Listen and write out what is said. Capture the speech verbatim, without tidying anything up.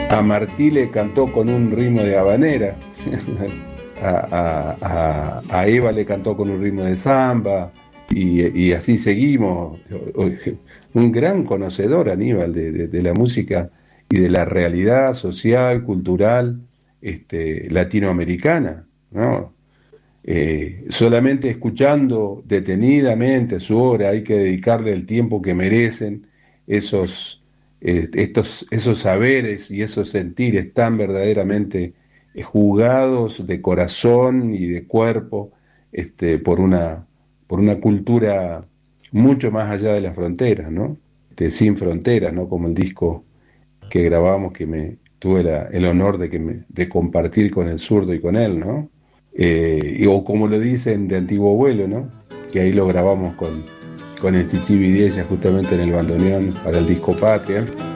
A Martí le cantó con un ritmo de habanera, a, a- a- a Eva le cantó con un ritmo de samba, y, y así seguimos. Un gran conocedor, Aníbal, de, de- de la música y de la realidad social, cultural, este, latinoamericana, ¿no? Eh, solamente escuchando detenidamente su obra, hay que dedicarle el tiempo que merecen esos, eh, estos, esos saberes y esos sentires tan verdaderamente eh, jugados de corazón y de cuerpo, este, por una, por una cultura mucho más allá de las fronteras, ¿no? Este, sin fronteras, ¿no? Como el disco que grabamos, que me tuve la- el honor de, que me, de compartir con el zurdo y con él, ¿no? Eh, y- o como lo dicen de Antiguo Vuelo, ¿no? Que ahí lo grabamos con, con el Chichi Vidiella justamente en el bandoneón para el disco Patria.